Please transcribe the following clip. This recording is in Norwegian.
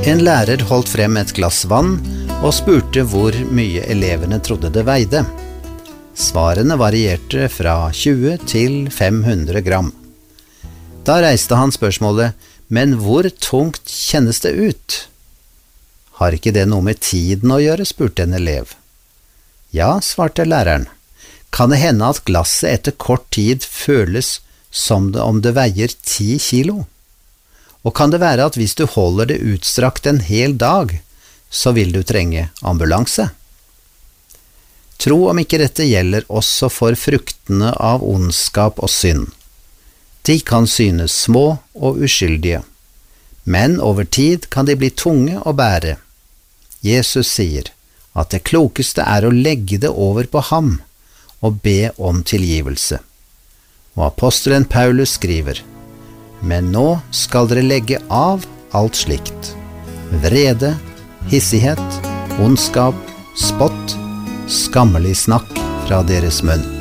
En lærer holdt frem et glass vann og spurte hvor mye elevene trodde det veide. Svarene varierte fra 20 til 500 gram. Da reiste han spørsmålet, men hvor tungt kjennes det ut? Har ikke det noe med tiden å gjøre, spurte en elev. Ja, svarte læreren. Kan det hende at glasset etter kort tid føles som om det veier 10 kilo? Og kan det være at hvis du holder det utstrakt en hel dag, så vil du trenge ambulanse? Tro om ikke dette gjelder også for fruktene av ondskap og synd. De kan synes små og uskyldige, men over tid kan de bli tunge å bære. Jesus sier at det klokeste er å legge det over på ham og be om tilgivelse. Og apostelen Paulus skriver, men nå skal dere legge av alt slikt, vrede, hissighet, ondskap, spott, skammelig snakk fra deres munn.